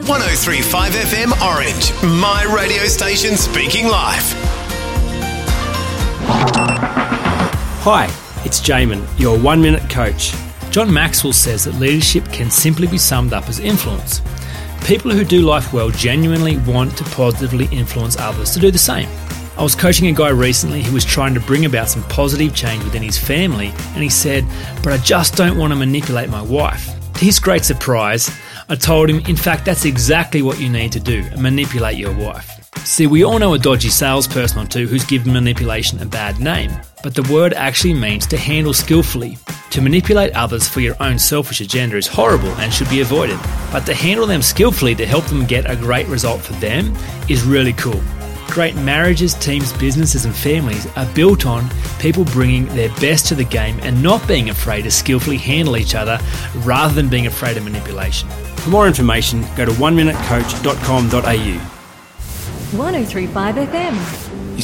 103.5 FM Orange, my radio station speaking live. Hi, it's Jamin, your 1 Minute Coach. John Maxwell says that leadership can simply be summed up as influence. People who do life well genuinely want to positively influence others to do the same. I was coaching a guy recently who was trying to bring about some positive change within his family, and he said, "But I just don't want to manipulate my wife." To his great surprise, I told him, in fact, that's exactly what you need to do, manipulate your wife. See, we all know a dodgy salesperson or two who's given manipulation a bad name, but the word actually means to handle skillfully. To manipulate others for your own selfish agenda is horrible and should be avoided, but to handle them skillfully to help them get a great result for them is really cool. Great marriages, teams, businesses and families are built on people bringing their best to the game and not being afraid to skillfully handle each other rather than being afraid of manipulation. For more information, go to oneminutecoach.com.au. 103.5 FM.